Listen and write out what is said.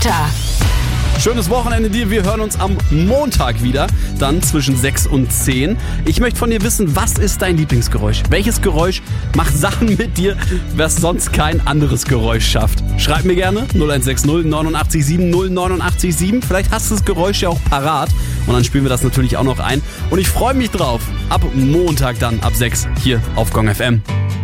Wetter. Schönes Wochenende dir. Wir hören uns am Montag wieder, dann zwischen 6 und 10. Ich möchte von dir wissen, was ist dein Lieblingsgeräusch? Welches Geräusch macht Sachen mit dir, was sonst kein anderes Geräusch schafft? Schreib mir gerne 0160 89 7 089 7. Vielleicht hast du das Geräusch ja auch parat und dann spielen wir das natürlich auch noch ein. Und ich freue mich drauf. Ab Montag dann, ab 6 hier auf Gong FM.